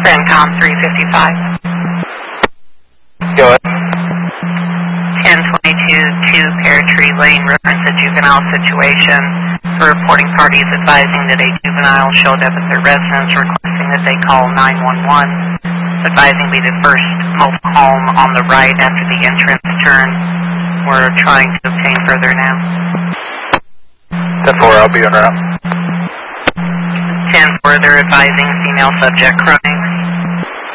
CENTCOM 355. Go ahead. 1022 Pear Tree Lane reference a juvenile situation. Reporting parties advising that a juvenile showed up at their residence requesting that they call 911. Advising be the first mobile home on the right after the entrance turn. We're trying to obtain further now. 10-4, I'll be en route. 10 further advising female subject crying.